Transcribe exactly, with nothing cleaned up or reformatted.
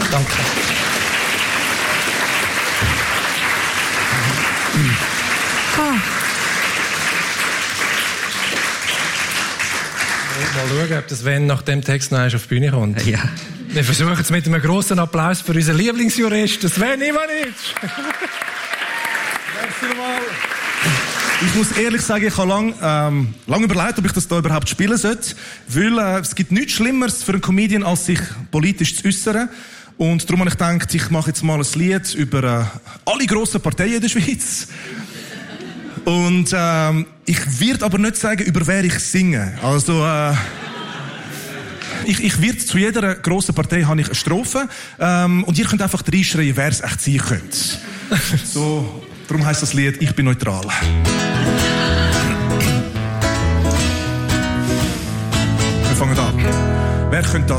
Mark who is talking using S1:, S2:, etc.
S1: Danke.
S2: Ah.
S1: Mal schauen, ob das Sven nach dem Text noch auf die Bühne kommt.
S2: Ja.
S1: Wir versuchen es mit einem grossen Applaus für unseren Lieblingsjurist, Sven Ivanic.
S3: Ich muss ehrlich sagen, ich habe lange ähm, lang überlegt, ob ich das da überhaupt spielen sollte, weil äh, es gibt nichts Schlimmeres für einen Comedian, als sich politisch zu äußern. Und darum habe ich gedacht, ich mache jetzt mal ein Lied über äh, alle grossen Parteien in der Schweiz. Und ähm, ich werde aber nicht sagen, über wer ich singe. Also äh, ich, ich werde zu jeder grossen Partei habe ich eine Strophe ähm, und ihr könnt einfach reinschreien, wer es echt sein könnte. So, darum heisst das Lied «Ich bin neutral». Wir fangen an. Wer könnte das